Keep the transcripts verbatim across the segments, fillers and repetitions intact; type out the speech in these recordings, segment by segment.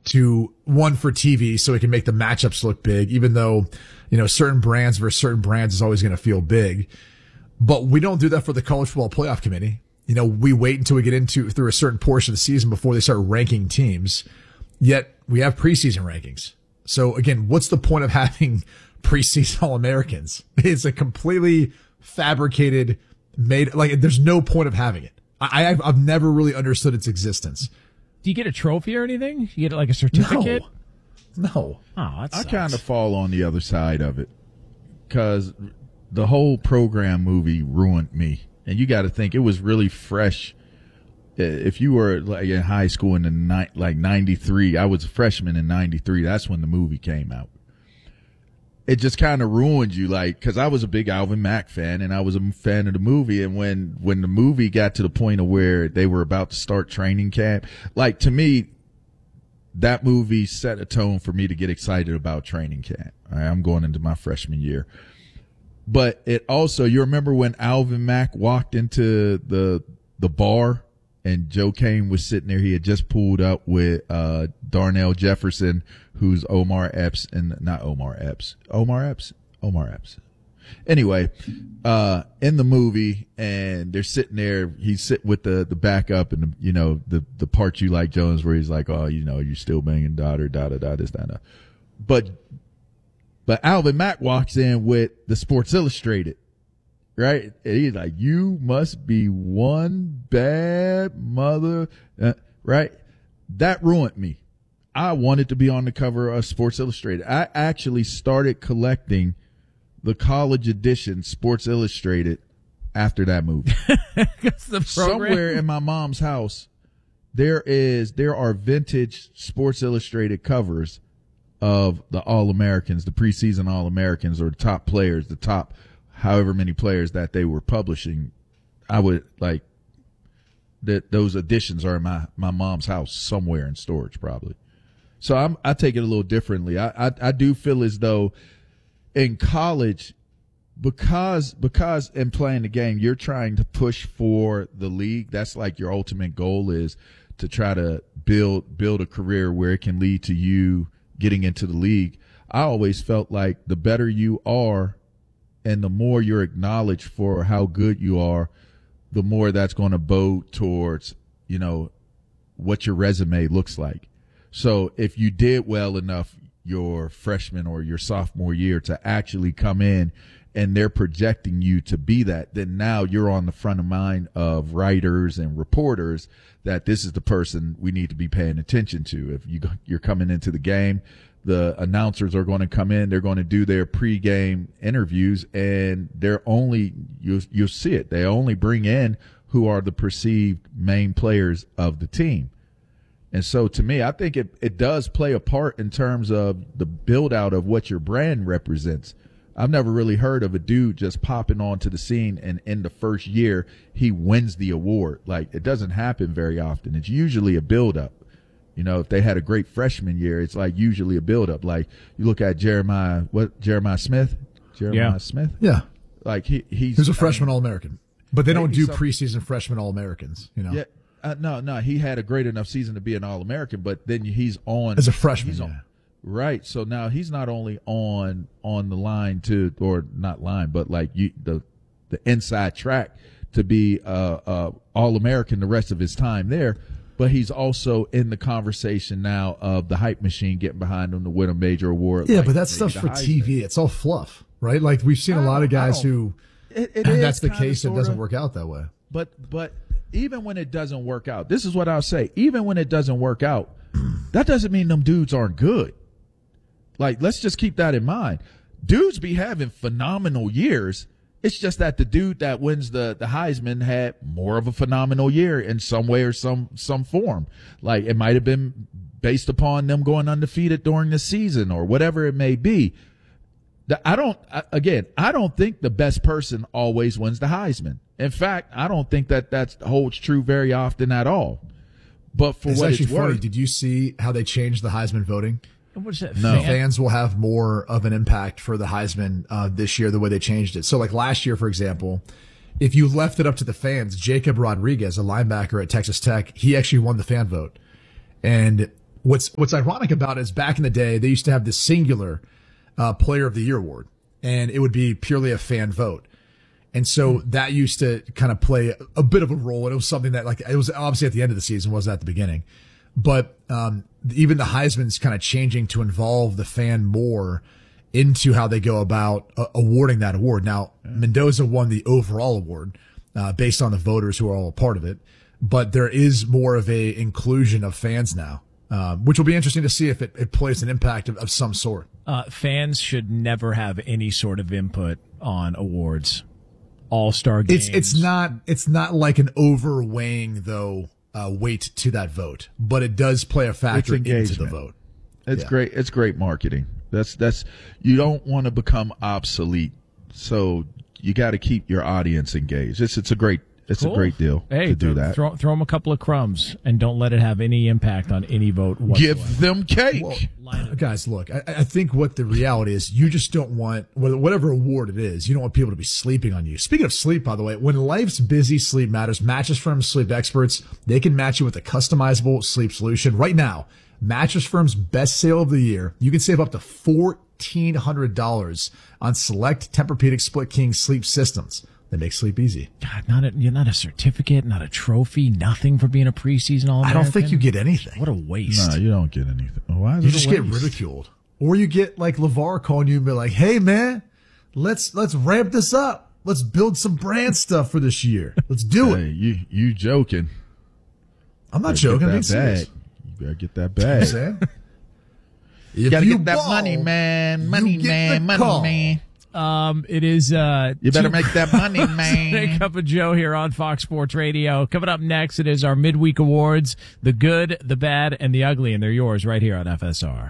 to one for T V so it can make the matchups look big, even though, you know, certain brands versus certain brands is always going to feel big. But we don't do that for the College Football Playoff Committee. You know, we wait until we get into through a certain portion of the season before they start ranking teams. Yet we have preseason rankings. So again, what's the point of having preseason All-Americans? It's a completely fabricated, made, like, there's no point of having it. I, I've, I've never really understood its existence. Do you get a trophy or anything? You get like a certificate? No. No. Oh, that I sucks. kind of fall on the other side of it because the whole program movie ruined me. And you got to think it was really fresh. If you were like in high school in the ni- like ninety-three, I was a freshman in ninety-three. That's when the movie came out. It just kind of ruined you, like, because I was a big Alvin Mack fan and I was a fan of the movie. And when when the movie got to the point of where they were about to start training camp, like, to me, that movie set a tone for me to get excited about training camp. All right, I'm going into my freshman year. But it also, you remember when Alvin Mack walked into the the bar and Joe Kane was sitting there. He had just pulled up with uh, Darnell Jefferson, who's Omar Epps, and not Omar Epps. Omar Epps? Omar Epps. Anyway, uh, in the movie, and they're sitting there. He's sitting with the, the backup and, the, you know, the, the part you like, Jones, where he's like, oh, you know, you're still banging daughter, da, da, da, this, da, da. But, but Alvin Mack walks in with the Sports Illustrated. Right? And he's like, you must be one bad mother. Uh, right? That ruined me. I wanted to be on the cover of Sports Illustrated. I actually started collecting the college edition Sports Illustrated after that movie. Somewhere in my mom's house, there is, there are vintage Sports Illustrated covers of the All-Americans, the preseason All-Americans, or the top players, the top however many players that they were publishing. I would like that those editions are in my, my mom's house somewhere in storage probably. So I'm, I take it a little differently. I, I, I do feel as though in college, because, because in playing the game, you're trying to push for the league. That's like your ultimate goal is to try to build, build a career where it can lead to you getting into the league. I always felt like the better you are, and the more you're acknowledged for how good you are, the more that's going to bode towards, you know, what your resume looks like. So if you did well enough your freshman or your sophomore year to actually come in and they're projecting you to be that, then now you're on the front of mind of writers and reporters that this is the person we need to be paying attention to. If you, you're coming into the game, the announcers are going to come in. They're going to do their pregame interviews, and they're only you you'll see it. They only bring in who are the perceived main players of the team. And so, to me, I think it it does play a part in terms of the build out of what your brand represents. I've never really heard of a dude just popping onto the scene and in the first year he wins the award. Like, it doesn't happen very often. It's usually a build up. You know, if they had a great freshman year, it's like usually a buildup. Like you look at Jeremiah, what Jeremiah Smith, Jeremiah yeah. Smith, yeah, like he he's he's a freshman I mean, All-American, but they don't do some, preseason freshman All-Americans. You know, yeah, uh, no, no, he had a great enough season to be an All-American, but then he's on as a freshman, he's yeah. on, right? So now he's not only on on the line to, or not line, but like you, the the inside track to be uh, uh, All-American the rest of his time there. But he's also in the conversation now of the hype machine getting behind him to win a major award. Yeah, like but that stuff's for T V. It's all fluff, right? Like we've seen a lot of guys who, it, it and that's the kinda, case. It sorta, doesn't work out that way. But but even when it doesn't work out, this is what I'll say. Even when it doesn't work out, that doesn't mean them dudes aren't good. Like, let's just keep that in mind. Dudes be having phenomenal years. It's just that the dude that wins the, the Heisman had more of a phenomenal year in some way or some, some form. Like, it might have been based upon them going undefeated during the season or whatever it may be. The, I don't, again, I don't think the best person always wins the Heisman. In fact, I don't think that that holds true very often at all. But for it's what actually it's funny, worth, did you see how they changed the Heisman voting? What's that? No. The fans will have more of an impact for the Heisman uh, this year, the way they changed it. So like last year, for example, if you left it up to the fans, Jacob Rodriguez, a linebacker at Texas Tech, he actually won the fan vote. And What's what's ironic about it is back in the day, they used to have the singular uh, Player of the Year award, and it would be purely a fan vote. And so that used to kind of play a bit of a role. And it was something that, like, it was obviously at the end of the season, wasn't at the beginning. But um, even the Heisman's kind of changing to involve the fan more into how they go about uh, awarding that award. Now, Mendoza won the overall award uh, based on the voters who are all a part of it. But there is more of a inclusion of fans now, uh, which will be interesting to see if it, it plays an impact of, of some sort. Uh, fans should never have any sort of input on awards. All-star games. It's it's not it's not like an overweighing though uh, weight to that vote, but it does play a factor into the vote. It's yeah. great. It's great marketing. That's that's you don't want to become obsolete, so you got to keep your audience engaged. It's it's a great it's cool. a great deal hey, to do th- that. Throw, throw them a couple of crumbs and don't let it have any impact on any vote whatsoever. Give them cake. Well, guys, look, I, I think what the reality is, you just don't want, whatever award it is, you don't want people to be sleeping on you. Speaking of sleep, by the way, when life's busy, sleep matters. Mattress Firm's sleep experts, they can match you with a customizable sleep solution. Right now, Mattress Firm's best sale of the year, you can save up to fourteen hundred dollars on select Tempur-Pedic Split King sleep systems. They make sleep easy. God, not a, you're not a certificate, not a trophy, nothing for being a preseason All-American. I don't think you get anything. What a waste. No, you don't get anything. Why is you it just a get waste? ridiculed. Or you get like LeVar calling you and be like, hey man, let's let's ramp this up. Let's build some brand stuff for this year. Let's do Hey, it. you you joking. I'm not Better joking. get I'm being that serious. bag. You better get that You know what I'm bag. saying? You If gotta you get that ball, money, man. Money, you get man. the Money, call. man. Um, it is, uh, You better two- make that money, Take man. Cup of Joe here on Fox Sports Radio. Coming up next, it is our midweek awards, the good, the bad, and the ugly, and they're yours right here on F S R.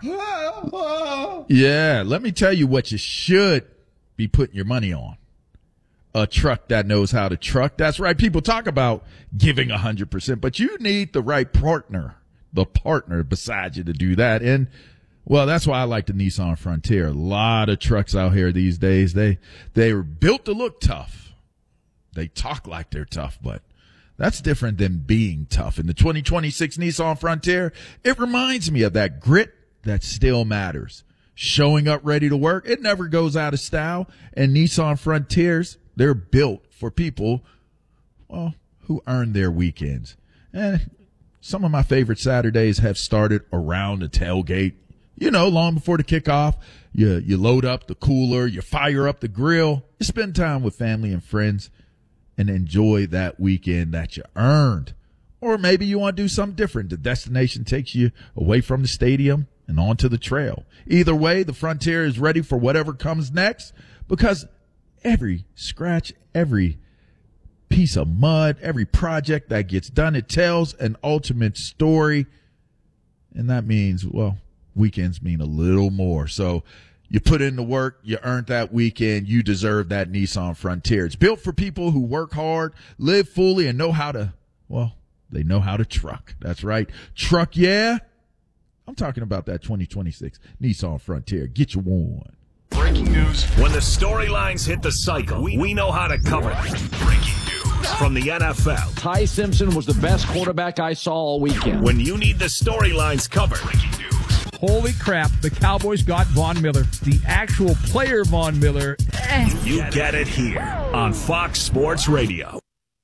Yeah, let me tell you what you should be putting your money on. A truck that knows how to truck. That's right. People talk about giving one hundred percent, but you need the right partner, the partner beside you to do that. And, well, that's why I like the Nissan Frontier. A lot of trucks out here these days, they they were built to look tough. They talk like they're tough, but that's different than being tough. In the twenty twenty-six Nissan Frontier, it reminds me of that grit that still matters. Showing up ready to work, it never goes out of style. And Nissan Frontiers, they're built for people, well, who earn their weekends. And some of my favorite Saturdays have started around the tailgate. You know, long before the kickoff, you, you load up the cooler, you fire up the grill, you spend time with family and friends and enjoy that weekend that you earned. Or maybe you want to do something different. The destination takes you away from the stadium and onto the trail. Either way, the Frontier is ready for whatever comes next, because every scratch, every piece of mud, every project that gets done, it tells an ultimate story. And that means, well, weekends mean a little more. So you put in the work, you earned that weekend, you deserve that Nissan Frontier. It's built for people who work hard, live fully, and know how to, well, they know how to truck. That's right. Truck, yeah. I'm talking about that twenty twenty-six Nissan Frontier. Get you one. Breaking news. When the storylines hit the cycle, we, we know how to cover them. Breaking news from the N F L. Ty Simpson was the best quarterback I saw all weekend. When you need the storylines covered. Breaking news. Holy crap, the Cowboys got Von Miller. The actual player Von Miller. Eh. You get it here on Fox Sports Radio.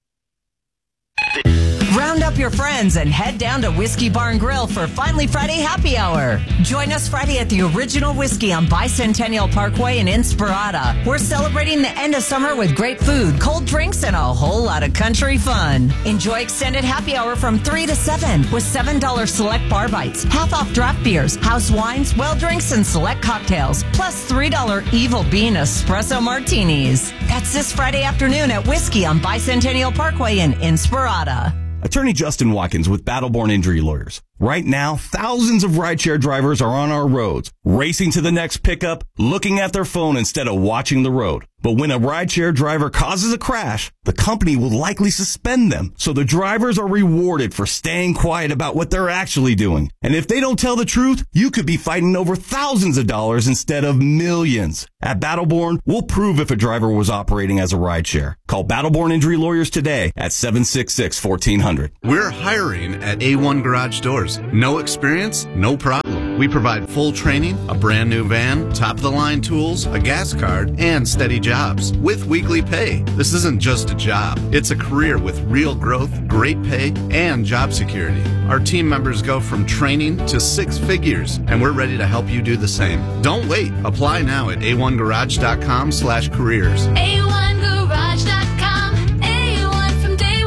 Round up your friends and head down to Whiskey Bar and Grill for Finally Friday Happy Hour. Join us Friday at the Original Whiskey on Bicentennial Parkway in Inspirata. We're celebrating the end of summer with great food, cold drinks, and a whole lot of country fun. Enjoy extended happy hour from three to seven with seven dollars select bar bites, half off draft beers, house wines, well drinks, and select cocktails, plus three dollars Evil Bean espresso martinis. That's this Friday afternoon at Whiskey on Bicentennial Parkway in Inspirata. Attorney Justin Watkins with Battleborn Injury Lawyers. Right now, thousands of rideshare drivers are on our roads, racing to the next pickup, looking at their phone instead of watching the road. But when a rideshare driver causes a crash, the company will likely suspend them. So the drivers are rewarded for staying quiet about what they're actually doing. And if they don't tell the truth, you could be fighting over thousands of dollars instead of millions. At Battleborn, we'll prove if a driver was operating as a rideshare. Call Battleborn Injury Lawyers today at seven six six, one four zero zero. We're hiring at A one Garage Doors. years. No experience? No problem. We provide full training, a brand new van, top-of-the-line tools, a gas card, and steady jobs with weekly pay. This isn't just a job. It's a career with real growth, great pay, and job security. Our team members go from training to six figures, and we're ready to help you do the same. Don't wait. Apply now at a one garage dot com slash careers. A one garage dot com. A one from day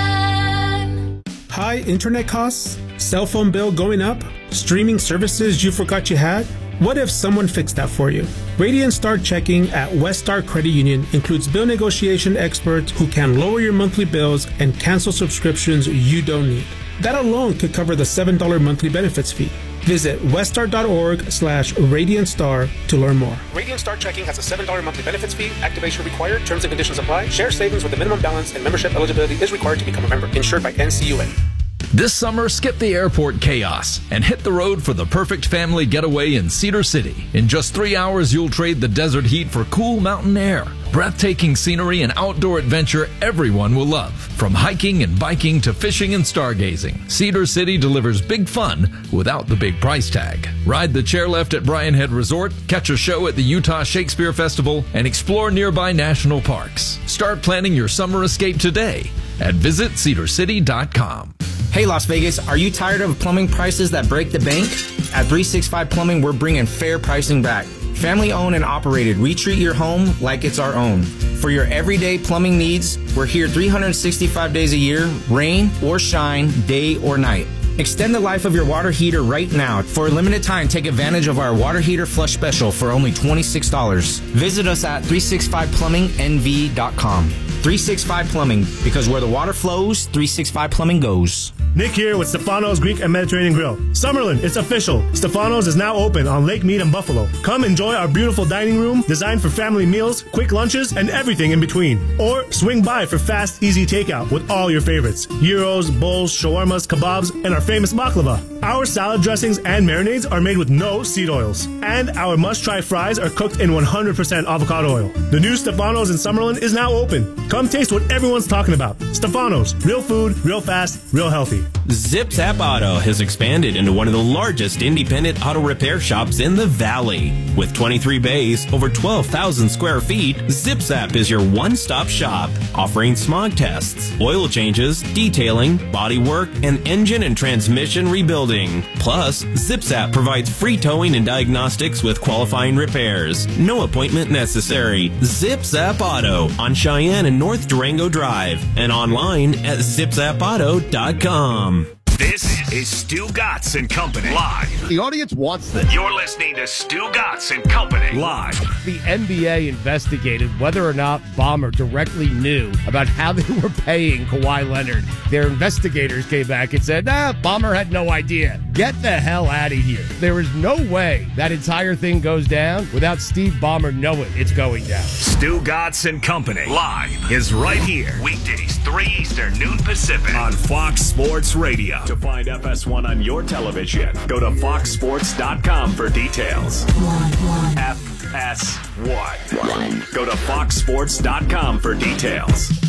one. High internet costs? Cell phone bill going up? Streaming services you forgot you had? What if someone fixed that for you? Radiant Star Checking at West Star Credit Union includes bill negotiation experts who can lower your monthly bills and cancel subscriptions you don't need. That alone could cover the seven dollars monthly benefits fee. Visit weststar.org slash Radiant Star to learn more. Radiant Star Checking has a seven dollars monthly benefits fee. Activation required. Terms and conditions apply. Share savings with a minimum balance and membership eligibility is required to become a member. Insured by N C U A. This summer, skip the airport chaos and hit the road for the perfect family getaway in Cedar City. In just three hours, you'll trade the desert heat for cool mountain air. Breathtaking scenery and outdoor adventure everyone will love. From hiking and biking to fishing and stargazing, Cedar City delivers big fun without the big price tag. Ride the chairlift at Bryan Head Resort, catch a show at the Utah Shakespeare Festival, and explore nearby national parks. Start planning your summer escape today at visit cedar city dot com. Hey Las Vegas, are you tired of plumbing prices that break the bank? At three sixty-five Plumbing, we're bringing fair pricing back. Family owned and operated, we treat your home like it's our own. For your everyday plumbing needs, we're here three hundred sixty-five days a year, rain or shine, day or night. Extend the life of your water heater right now. For a limited time, take advantage of our water heater flush special for only twenty-six dollars. Visit us at three sixty-five plumbing n v dot com. three sixty-five Plumbing, because where the water flows, three sixty-five Plumbing goes. Nick here with Stefano's Greek and Mediterranean Grill. Summerlin, it's official. Stefano's is now open on Lake Mead and Buffalo. Come enjoy our beautiful dining room designed for family meals, quick lunches, and everything in between. Or swing by for fast, easy takeout with all your favorites. Gyros, bowls, shawarmas, kebabs, and our famous baklava. Our salad dressings and marinades are made with no seed oils. And our must-try fries are cooked in one hundred percent avocado oil. The new Stefano's in Summerlin is now open. Come taste what everyone's talking about. Stefano's, real food, real fast, real healthy. Zip Zap Auto has expanded into one of the largest independent auto repair shops in the Valley. With twenty-three bays, over twelve thousand square feet, Zip Zap is your one-stop shop, offering smog tests, oil changes, detailing, body work, and engine and transmission rebuilding. Plus, Zip Zap provides free towing and diagnostics with qualifying repairs. No appointment necessary. Zip Zap Auto on Cheyenne and North Durango Drive, and online at zip zap auto dot com. This is Stu Gatz and Company live. The audience wants this. You're listening to Stu Gatz and Company live. The N B A investigated whether or not Ballmer directly knew about how they were paying Kawhi Leonard. Their investigators came back and said, nah, Ballmer had no idea. Get the hell out of here. There is no way that entire thing goes down without Steve Ballmer knowing it's going down. Stu Gatz and Company live is right here. Weekdays, three Eastern, noon Pacific on Fox Sports Radio. To find F S one on your television, go to fox sports dot com for details. F S one. Go to fox sports dot com for details.